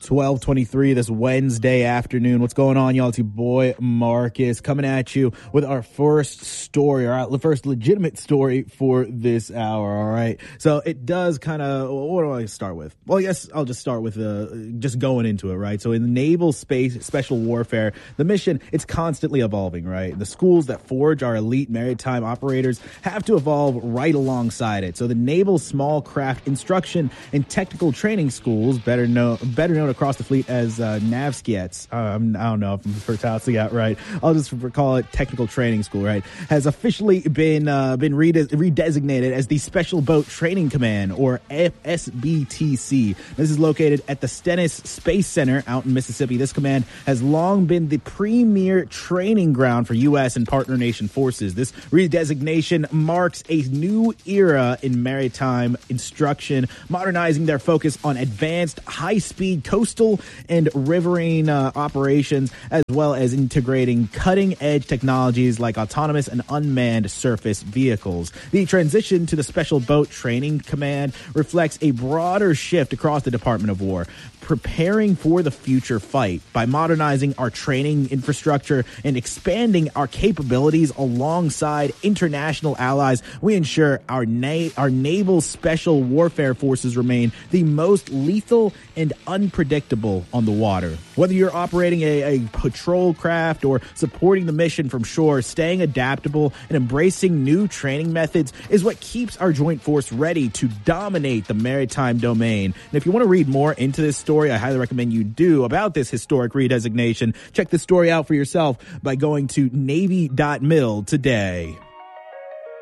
12:23 this Wednesday afternoon. What's going on, y'all? It's your boy Marcus coming at you with our first story, our first legitimate story for this hour. All right. So it does kind of, what do I start with? Well, I guess I'll just start with just going into it, right? So in the naval space, special warfare, the mission, it's constantly evolving, right? The schools that forge our elite maritime operators have to evolve right alongside it. So the Naval Small Craft Instruction and Technical Training Schools, better known across the fleet as NAVSCIETs. I don't know if I'm pronouncing that right. I'll just call it Technical Training School, right? Has officially been redesignated as the Special Boat Training Command, or SBTC. This is located at the Stennis Space Center out in Mississippi. This command has long been the premier training ground for U.S. and partner nation forces. This redesignation marks a new era in maritime instruction, modernizing their focus on advanced high-speed coastal and riverine operations, as well as integrating cutting-edge technologies like autonomous and unmanned surface vehicles. The transition to the Special Boat Training Command reflects a broader shift across the Department of War, preparing for the future fight. By modernizing our training infrastructure and expanding our capabilities alongside international allies, we ensure our naval special warfare forces remain the most lethal and unpredictable on the water. Whether you're operating a patrol craft or supporting the mission from shore, staying adaptable and embracing new training methods is what keeps our joint force ready to dominate the maritime domain. And if you want to read more into this story, I highly recommend you do, about this historic redesignation. Check this story out for yourself by going to Navy.mil today.